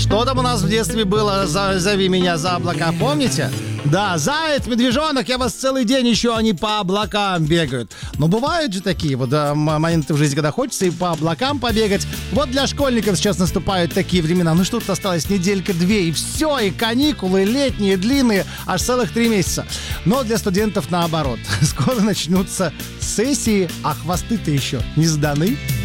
Что там у нас в детстве было? Зови меня за облака, помните? Да, заяц, медвежонок, я вас целый день еще, они по облакам бегают. Но бывают же такие вот моменты в жизни, когда хочется и по облакам побегать. Вот для школьников сейчас наступают такие времена. Ну что тут осталось, неделька-две, и все, и каникулы летние, длинные, аж целых 3 месяца. Но для студентов наоборот. Скоро начнутся сессии, а хвосты-то еще не сданы.